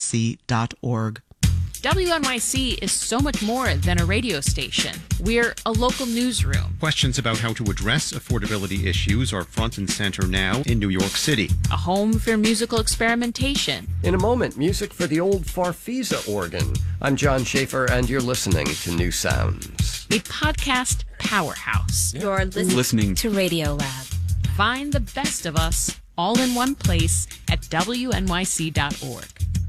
WNYC.org. WNYC is so much more than a radio station. We're a local newsroom. Questions about how to address affordability issues are front and center now in New York City. A home for musical experimentation. In a moment, music for the old Farfisa organ. I'm John Schaefer, and you're listening to New Sounds. A podcast powerhouse. You're listening to Radio Lab. Find the best of us all in one place at WNYC.org.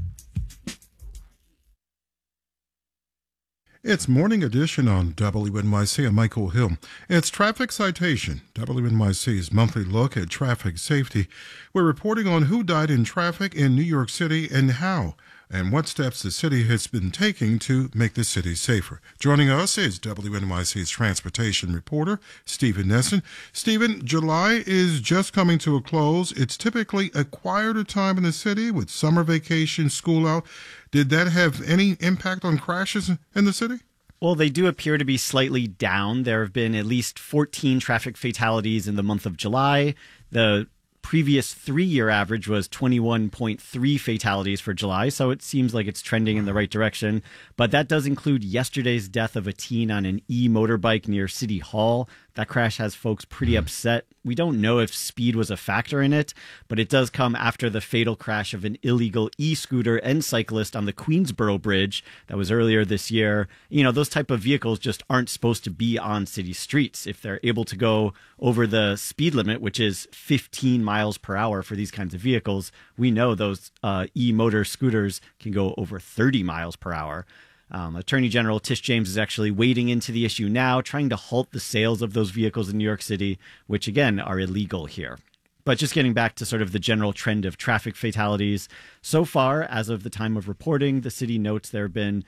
It's Morning Edition on WNYC. I'm Michael Hill. It's Traffic Citation, WNYC's monthly look at traffic safety. We're reporting on who died in traffic in New York City and how, and what steps the city has been taking to make the city safer. Joining us is WNYC's transportation reporter, Stephen Nesson. Stephen, July is just coming to a close. It's typically a quieter time in the city with summer vacation, school out. Did that have any impact on crashes in the city? Well, they do appear to be slightly down. There have been at least 14 traffic fatalities in the month of July. The previous 3-year average was 21.3 fatalities for July, so it seems like it's trending in the right direction. But that does include yesterday's death of a teen on an e-motorbike near City Hall. That crash has folks pretty upset. We don't know if speed was a factor in it, but it does come after the fatal crash of an illegal e-scooter and cyclist on the Queensboro Bridge that was earlier this year. You know, those type of vehicles just aren't supposed to be on city streets. If they're able to go over the speed limit, which is 15 miles per hour for these kinds of vehicles, we know those e-motor scooters can go over 30 miles per hour. Attorney General Tish James is actually wading into the issue now, trying to halt the sales of those vehicles in New York City, which, again, are illegal here. But just getting back to sort of the general trend of traffic fatalities, so far, as of the time of reporting, the city notes there have been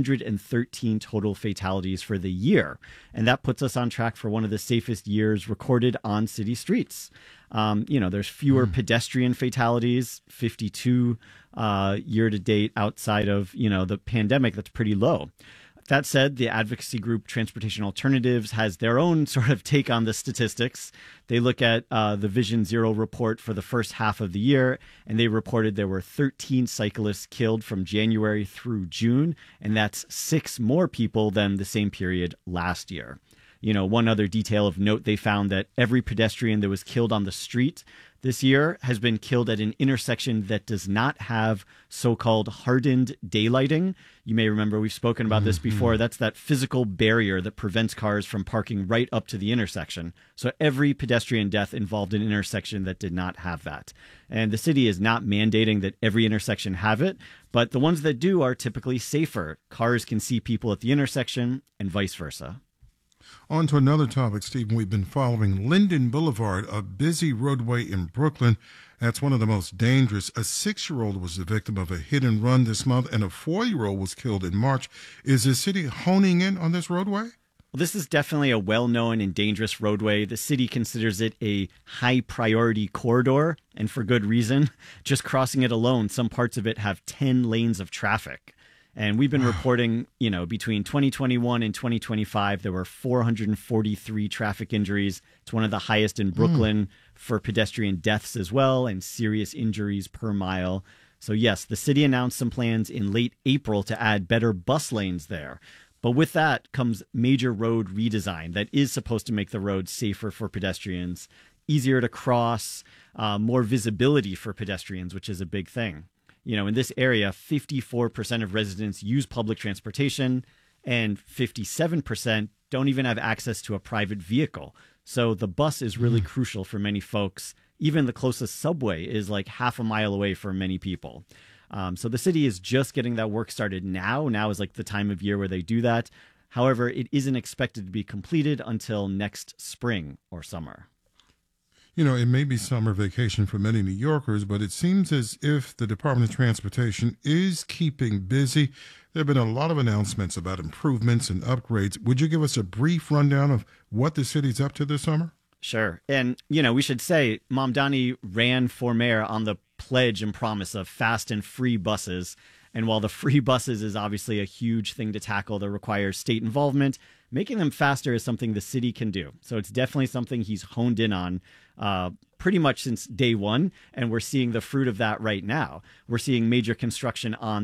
113 total fatalities for the year. And that puts us on track for one of the safest years recorded on city streets. There's fewer pedestrian fatalities, 52 year to date outside of, the pandemic. That's pretty low. That said, the advocacy group Transportation Alternatives has their own sort of take on the statistics. They look at the Vision Zero report for the first half of the year, and they reported there were 13 cyclists killed from January through June, and that's 6 more people than the same period last year. One other detail of note, they found that every pedestrian that was killed on the street this year has been killed at an intersection that does not have so-called hardened daylighting. You may remember we've spoken about this before. That's that physical barrier that prevents cars from parking right up to the intersection. So every pedestrian death involved an intersection that did not have that. And the city is not mandating that every intersection have it, but the ones that do are typically safer. Cars can see people at the intersection and vice versa. On to another topic, Stephen. We've been following Linden Boulevard, a busy roadway in Brooklyn. That's one of the most dangerous. A 6-year-old was the victim of a hit and run this month, and a 4-year-old was killed in March. Is the city honing in on this roadway? Well, this is definitely a well-known and dangerous roadway. The city considers it a high-priority corridor, and for good reason. Just crossing it alone, some parts of it have 10 lanes of traffic. And we've been reporting, between 2021 and 2025, there were 443 traffic injuries. It's one of the highest in Brooklyn for pedestrian deaths as well, and serious injuries per mile. So yes, the city announced some plans in late April to add better bus lanes there. But with that comes major road redesign that is supposed to make the road safer for pedestrians, easier to cross, more visibility for pedestrians, which is a big thing. In this area, 54% of residents use public transportation and 57% don't even have access to a private vehicle. So the bus is really crucial for many folks. Even the closest subway is like half a mile away for many people. So the city is just getting that work started now. Now is like the time of year where they do that. However, it isn't expected to be completed until next spring or summer. It may be summer vacation for many New Yorkers, but it seems as if the Department of Transportation is keeping busy. There have been a lot of announcements about improvements and upgrades. Would you give us a brief rundown of what the city's up to this summer? Sure. And, we should say Mamdani ran for mayor on the pledge and promise of fast and free buses. And while the free buses is obviously a huge thing to tackle that requires state involvement, making them faster is something the city can do. So it's definitely something he's honed in on pretty much since day one. And we're seeing the fruit of that right now. We're seeing major construction on